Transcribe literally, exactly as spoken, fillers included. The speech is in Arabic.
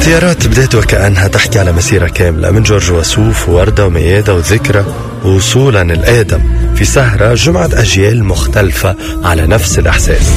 الاختيارات بديت وكأنها تحكي على مسيرة كاملة من جورج وسوف ووردة وميادة وذكرى وصولا الآدم في سهرة جمعت أجيال مختلفة على نفس الإحساس.